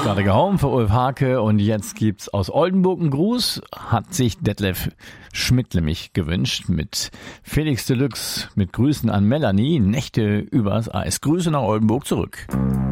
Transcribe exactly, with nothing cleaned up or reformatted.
Gerade gehauen für Ulf Hake und jetzt gibt's aus Oldenburg einen Gruß, hat sich Detlef Schmidt nämlich gewünscht mit Felix Deluxe, mit Grüßen an Melanie, Nächte übers Eis. Grüße nach Oldenburg zurück.